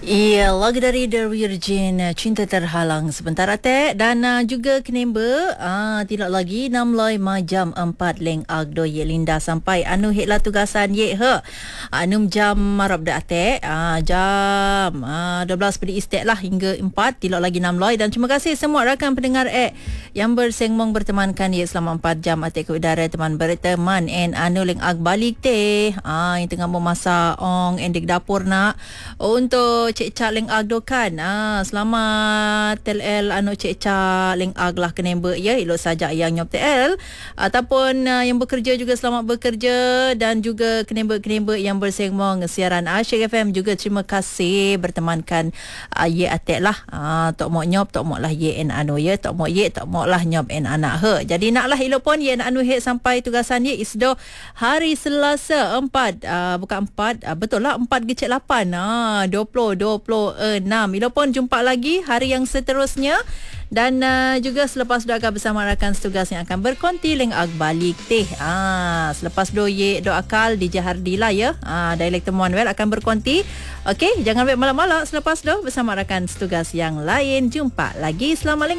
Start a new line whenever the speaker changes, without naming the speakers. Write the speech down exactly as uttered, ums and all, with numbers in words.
Iya, lagu dari The Virgin, Cinta Terhalang sebentar atek dan uh, juga kenemba uh, tidak lagi enam loy majam empat leng agdo ye linda sampai anu heklah tugasan ye he anu jam marab dak atek uh, jam uh, dua belas pedi istek lah hingga empat tidak lagi enam loy. Dan terima kasih semua rakan pendengar ek yang bersengmong bertemankan ye selama empat jam atek ke udara teman berteman en anu leng ag balik teh uh, yang tengah memasak ong endik dapur nak untuk Cik Cak Leng Ag dokan. Ah, selamat T L L anu Cik Cak Leng Ag lah kenemba ya. Elok saja yang nyop T L ataupun uh, yang bekerja juga selamat bekerja, dan juga kenemba-kenemba yang bersengmong siaran Asyik F M juga terima kasih bertemankan uh, ye atek lah. Ah, tok mok nyop tok mok lah ye en anu ya, tok mok ye tok mok lah nyop en anak he. Jadi naklah elok pun ye en anu he sampai tugasan ye isdo hari Selasa empat uh, bukan empat uh, betul lah empat gecek lapan ah dua puluh dua puluh enam. Ilo pun jumpa lagi hari yang seterusnya, dan uh, juga selepas tu akan bersama rakan setugas yang akan berkonti leng ag balik teh. Ah, selepas do ye do akal di Jahardi lah ya. Ah, dialek temuan well akan berkonti. Okey, jangan wait malak-malak selepas do bersama rakan setugas yang lain. Jumpa lagi. Selamat leng